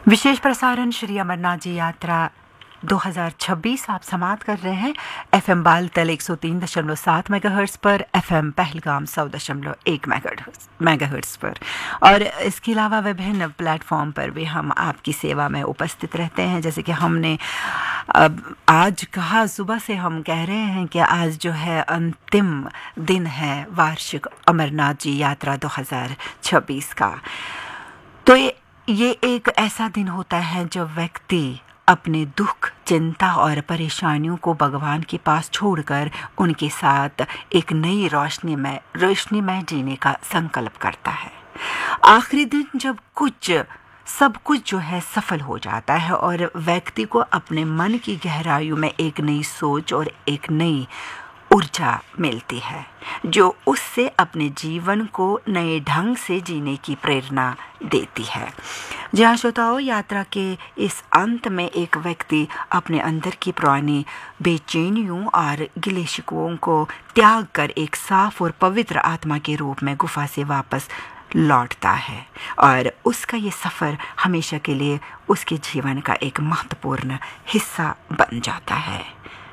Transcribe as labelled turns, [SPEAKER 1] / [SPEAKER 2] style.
[SPEAKER 1] विशेष प्रसारण श्री अमरनाथ जी यात्रा 2026 आप समाप्त कर रहे हैं एफएम बालतल 103.7 मेगाहर्ट्ज़ पर, एफएम पहलगाम 100.1 मेगाहर्ट्ज़ पर, और इसके अलावा विभिन्न प्लेटफॉर्म पर भी हम आपकी सेवा में उपस्थित रहते हैं। जैसे कि हमने आज कहा, सुबह से हम कह रहे हैं कि आज जो है अंतिम दिन है वार्षिक अमरनाथ जी यात्रा 2026 का। तो ये एक ऐसा दिन होता है जब व्यक्ति अपने दुख, चिंता और परेशानियों को भगवान के पास छोड़कर उनके साथ एक नई रोशनीमय जीने का संकल्प करता है। आखिरी दिन जब सब कुछ जो है सफल हो जाता है और व्यक्ति को अपने मन की गहराइयों में एक नई सोच और एक नई ऊर्जा मिलती है, जो उससे अपने जीवन को नए ढंग से जीने की प्रेरणा देती है। जहाँ श्रोताओं, यात्रा के इस अंत में एक व्यक्ति अपने अंदर की पुरानी बेचैनियों और गिले शिकवों को त्याग कर एक साफ और पवित्र आत्मा के रूप में गुफा से वापस लौटता है, और उसका ये सफ़र हमेशा के लिए उसके जीवन का एक महत्वपूर्ण हिस्सा बन जाता है।